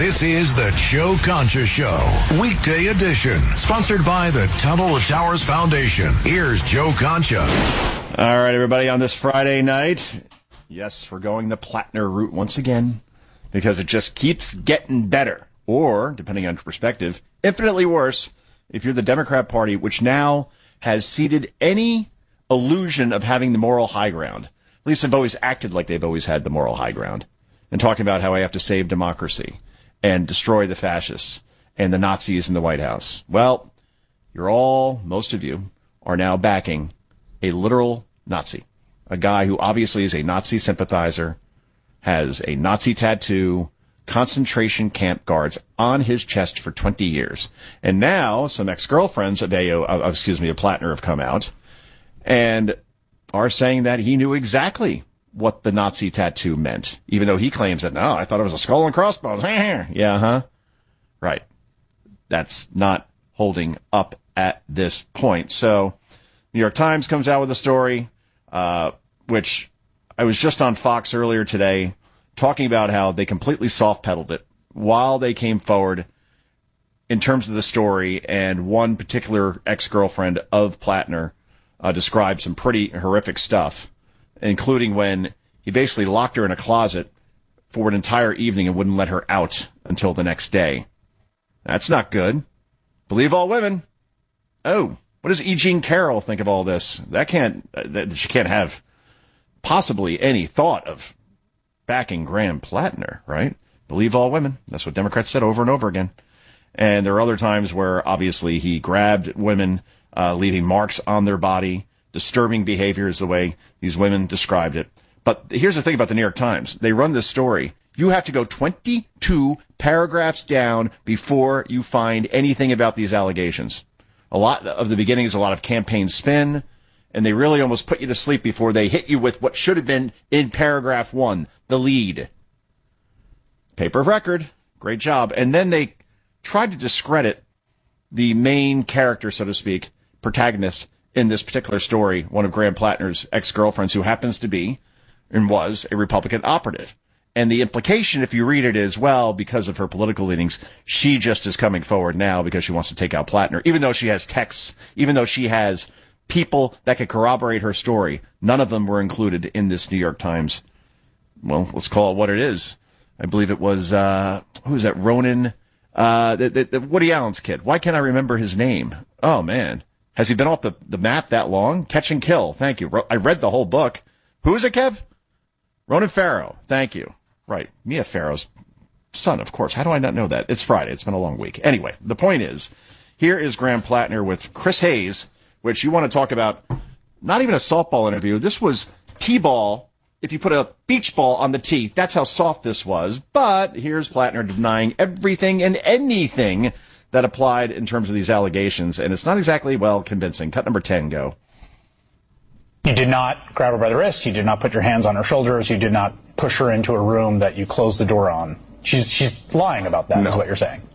This is the Joe Concha Show, weekday edition, sponsored by the Tunnel to Towers Foundation. Here's Joe Concha. All right, everybody, on this Friday night, yes, we're going the Plattner route once again, because it just keeps getting better, or, depending on perspective, infinitely worse if you're the Democrat Party, which now has ceded any illusion of having the moral high ground. At least they've always acted like they've always had the moral high ground, and talking about how I have to save democracy and destroy the fascists and the Nazis in the White House. Well, most of you, are now backing a literal Nazi, a guy who obviously is a Nazi sympathizer, has a Nazi tattoo, concentration camp guards on his chest for 20 years. And now some ex-girlfriends of Plattner have come out and are saying that he knew exactly what the Nazi tattoo meant, even though he claims that, no, I thought it was a skull and crossbones. Yeah, huh? Right. That's not holding up at this point. So, New York Times comes out with a story, which I was just on Fox earlier today, talking about how they completely soft-pedaled it while they came forward in terms of the story, and one particular ex-girlfriend of Plattner described some pretty horrific stuff, including when he basically locked her in a closet for an entire evening and wouldn't let her out until the next day. That's not good. Believe all women. Oh, what does E. Jean Carroll think of all this? She can't have possibly any thought of backing Graham Plattner, right? Believe all women. That's what Democrats said over and over again. And there are other times where obviously he grabbed women, leaving marks on their body. Disturbing behavior is the way these women described it. But here's the thing about the New York Times. They run this story. You have to go 22 paragraphs down before you find anything about these allegations. A lot of the beginning is a lot of campaign spin, and they really almost put you to sleep before they hit you with what should have been in paragraph 1, the lead. Paper of record. Great job. And then they tried to discredit the main character, so to speak, protagonist, in this particular story, one of Graham Plattner's ex-girlfriends, who happens to be and was a Republican operative. And the implication, if you read it, is, well, because of her political leanings, she just is coming forward now because she wants to take out Plattner, even though she has texts, even though she has people that could corroborate her story. None of them were included in this New York Times. Well, let's call it what it is. I believe it was, who's that, Ronan, the Woody Allen's kid. Why can't I remember his name? Oh, man. Has he been off the map that long? Catch and Kill. Thank you. I read the whole book. Who is it, Kev? Ronan Farrow. Thank you. Right. Mia Farrow's son, of course. How do I not know that? It's Friday. It's been a long week. Anyway, the point is, here is Graham Plattner with Chris Hayes, which you want to talk about, not even a softball interview. This was T-ball. If you put a beach ball on the tee, that's how soft this was. But here's Plattner denying everything and anything that applied in terms of these allegations, and it's not exactly, well, convincing. Cut number 10, go. You did not grab her by the wrist. You did not put your hands on her shoulders. You did not push her into a room that you closed the door on. She's lying about that, is what you're saying.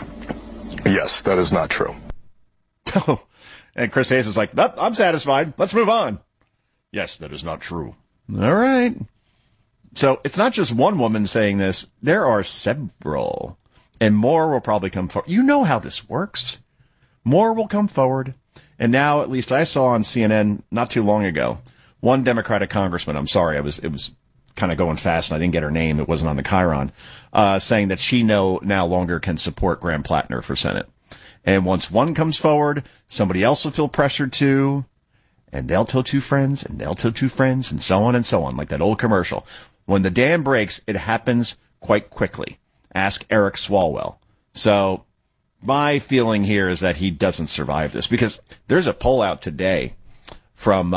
Yes, that is not true. Oh, and Chris Hayes is like, nope, I'm satisfied. Let's move on. Yes, that is not true. All right. So it's not just one woman saying this. There are several. And more will probably come forward. You know how this works. More will come forward. And now, at least I saw on CNN not too long ago, one Democratic congressman, I'm sorry, it was kind of going fast and I didn't get her name. It wasn't on the Chiron, saying that she no longer can support Graham Plattner for Senate. And once one comes forward, somebody else will feel pressured to, and they'll tell two friends, and they'll tell two friends, and so on, like that old commercial. When the dam breaks, it happens quite quickly. Ask Eric Swalwell. So my feeling here is that he doesn't survive this, because there's a poll out today from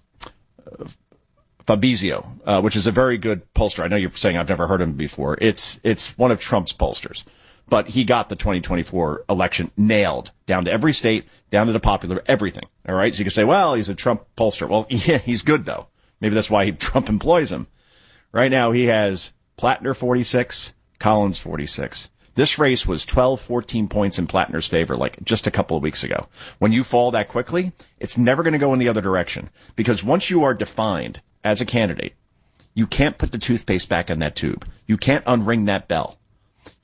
Fabrizio, which is a very good pollster. I know you're saying I've never heard of him before. It's one of Trump's pollsters. But he got the 2024 election nailed, down to every state, down to the popular, everything. All right? So you can say, well, he's a Trump pollster. Well, yeah, he's good, though. Maybe that's why Trump employs him. Right now, he has Plattner 46, Collins 46. This race was 12, 14 points in Plattner's favor, like just a couple of weeks ago. When you fall that quickly, it's never going to go in the other direction. Because once you are defined as a candidate, you can't put the toothpaste back in that tube. You can't unring that bell.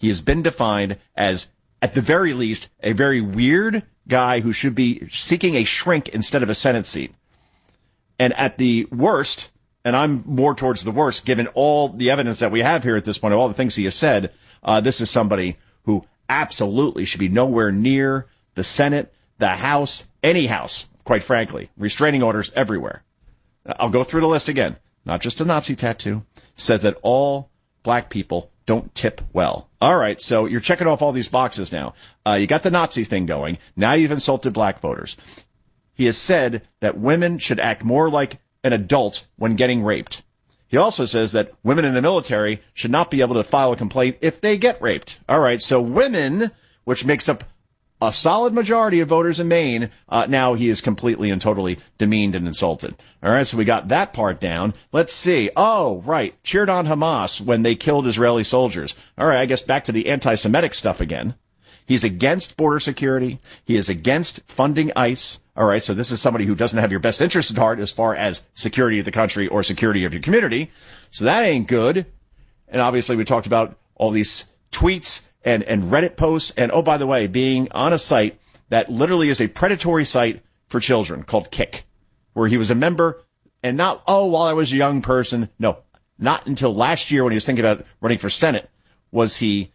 He has been defined as, at the very least, a very weird guy who should be seeking a shrink instead of a Senate seat. And at the worst, and I'm more towards the worst, given all the evidence that we have here at this point, all the things he has said, this is somebody who absolutely should be nowhere near the Senate, the House, any house, quite frankly. Restraining orders everywhere. I'll go through the list again. Not just a Nazi tattoo. Says that all black people don't tip well. All right, so you're checking off all these boxes now. You got the Nazi thing going. Now you've insulted black voters. He has said that women should act more like an adult when getting raped. He also says that women in the military should not be able to file a complaint if they get raped. All right, so women, which makes up a solid majority of voters in Maine, now he is completely and totally demeaned and insulted. All right, so we got that part down. Let's see. Oh, right. Cheered on Hamas when they killed Israeli soldiers. All right, I guess back to the anti-Semitic stuff again. He's against border security. He is against funding ICE. All right, so this is somebody who doesn't have your best interest at heart as far as security of the country or security of your community. So that ain't good. And obviously we talked about all these tweets and Reddit posts. And oh, by the way, being on a site that literally is a predatory site for children called Kick, where he was a member and not, oh, while I was a young person. No, not until last year when he was thinking about running for Senate was he,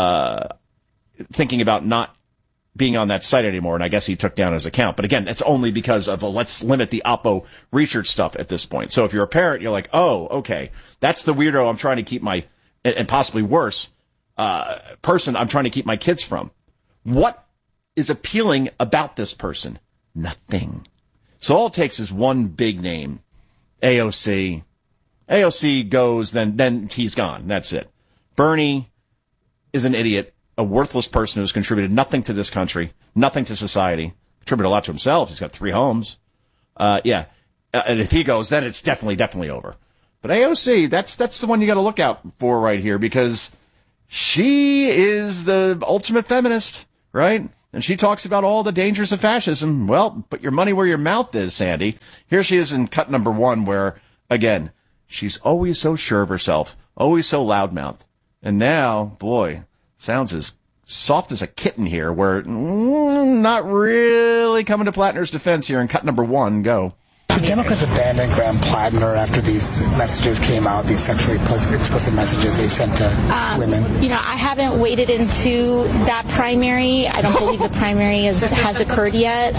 thinking about not being on that site anymore, and I guess he took down his account. But again, that's only because of let's limit the Oppo research stuff at this point. So if you're a parent, you're like, oh, okay, that's the weirdo I'm trying to keep my, and possibly worse, person I'm trying to keep my kids from. What is appealing about this person? Nothing. So all it takes is one big name, AOC. AOC goes, then he's gone. That's it. Bernie is an idiot. A worthless person who's contributed nothing to this country, nothing to society, contributed a lot to himself. He's got 3 homes. And if he goes, then it's definitely over. But AOC, that's the one you got to look out for right here, because she is the ultimate feminist, right? And she talks about all the dangers of fascism. Well, put your money where your mouth is, Sandy. Here she is in cut number 1, where, again, she's always so sure of herself, always so loudmouthed. And now, boy, sounds as soft as a kitten here, where not really coming to Plattner's defense here in cut number 1. Go. The Democrats abandoned Graham Plattner after these messages came out, these sexually explicit messages they sent to women. You know, I haven't waded into that primary. I don't believe the primary has occurred yet.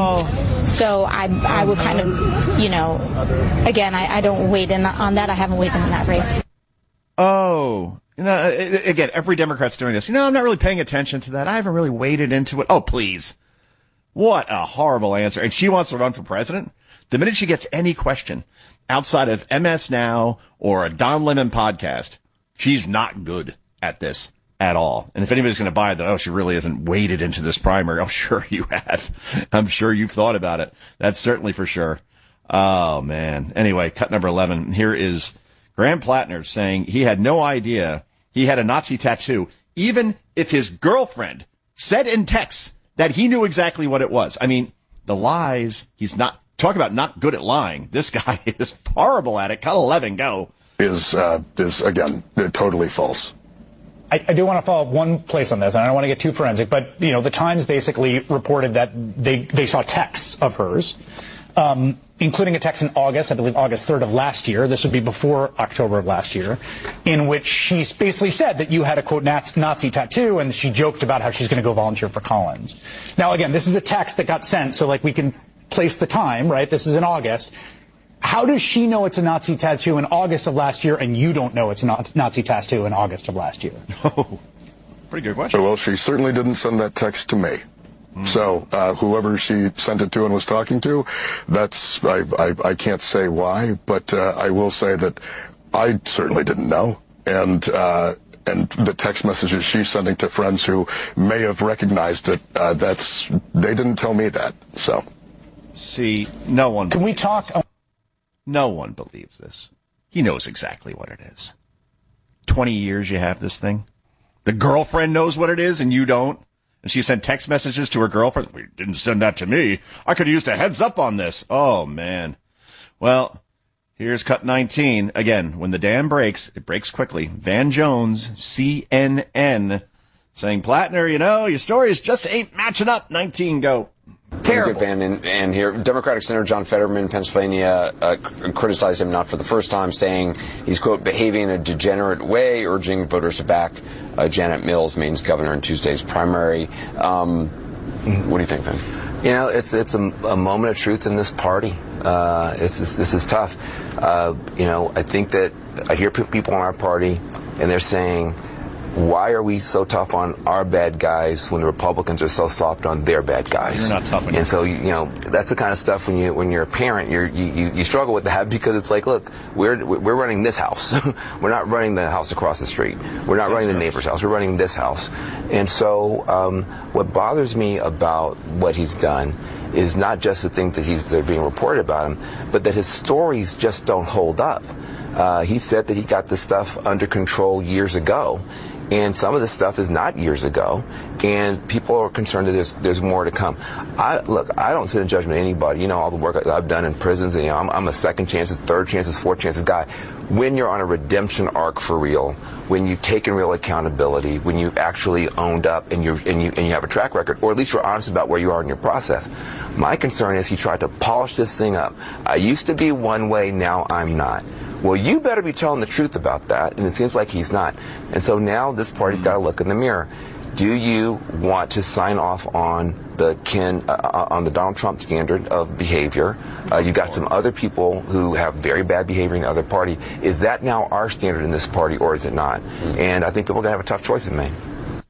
So I would kind of, again, I don't wade in on that. I haven't waded in that race. Oh. Again, every Democrat's doing this. I'm not really paying attention to that. I haven't really waded into it. Oh, please. What a horrible answer. And she wants to run for president? The minute she gets any question outside of MS Now or a Don Lemon podcast, she's not good at this at all. And if anybody's going to buy that, she really hasn't waded into this primary. I'm sure you have. I'm sure you've thought about it. That's certainly for sure. Oh, man. Anyway, cut number 11. Here is Graham Plattner saying he had no idea he had a Nazi tattoo, even if his girlfriend said in text that he knew exactly what it was. I mean, the lies, he's not, talk about not good at lying. This guy is horrible at it. Cut 11, go. Is again, totally false. I do want to follow up one place on this, and I don't want to get too forensic, but, the Times basically reported that they saw texts of hers, including a text in August, I believe August 3rd of last year. This would be before October of last year, in which she basically said that you had a, quote, Nazi tattoo, and she joked about how she's going to go volunteer for Collins. Now, again, this is a text that got sent, so, we can place the time, right? This is in August. How does she know it's a Nazi tattoo in August of last year, and you don't know it's a Nazi tattoo in August of last year? Oh, pretty good question. Well, she certainly didn't send that text to me. So, whoever she sent it to and was talking to, I can't say why, but, I will say that I certainly didn't know. And the text messages she's sending to friends who may have recognized it, they didn't tell me that, so. See, no one. Can we talk? No one believes this. He knows exactly what it is. 20 years you have this thing. The girlfriend knows what it is and you don't. And she sent text messages to her girlfriend. We didn't send that to me. I could have used a heads up on this. Oh, man. Well, Here's cut 19. Again, when the dam breaks, it breaks quickly. Van Jones, CNN, saying, Plattner, your stories just ain't matching up. 19, go. Terrible. And here, Democratic Senator John Fetterman, Pennsylvania, criticized him not for the first time, saying he's, quote, behaving in a degenerate way, urging voters to back Janet Mills, Maine's governor, in Tuesday's primary. What do you think, Ben? It's a moment of truth in this party. This is tough. I think that I hear people in our party, and they're saying, why are we so tough on our bad guys when the Republicans are so soft on their bad guys? You're not tough enough. And so, that's the kind of stuff when you're a parent, you struggle with that, because it's like, look, we're running this house. We're not running the house across the street. We're not running the neighbor's house. We're running this house. And so, what bothers me about what he's done is not just the things that are being reported about him, but that his stories just don't hold up. He said that he got this stuff under control years ago. And some of this stuff is not years ago, and people are concerned that there's more to come. I don't sit in judgment of anybody. All the work that I've done in prisons, and I'm a second chances, third chances, fourth chances guy. When you're on a redemption arc for real, when you've taken real accountability, when you've actually owned up and you have a track record, or at least you're honest about where you are in your process. My concern is he tried to polish this thing up. I used to be one way, now I'm not. Well, you better be telling the truth about that, and it seems like he's not. And so now this party's got to look in the mirror. Do you want to sign off on the Donald Trump standard of behavior? You got some other people who have very bad behavior in the other party. Is that now our standard in this party, or is it not? And I think people are going to have a tough choice in Maine.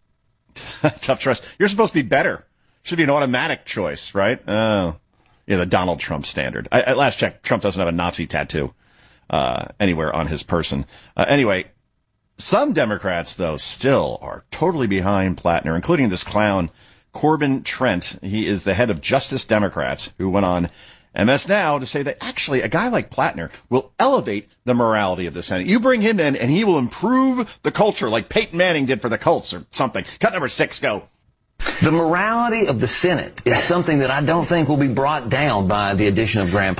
Tough choice. You're supposed to be better. Should be an automatic choice, right? Oh, yeah, the Donald Trump standard. At last check, Trump doesn't have a Nazi tattoo anywhere on his person. Anyway, some Democrats, though, still are totally behind Plattner, including this clown, Corbin Trent. He is the head of Justice Democrats, who went on MS Now to say that actually a guy like Plattner will elevate the morality of the Senate. You bring him in and he will improve the culture like Peyton Manning did for the Colts or something. Cut number 6, go. The morality of the Senate is something that I don't think will be brought down by the addition of Graham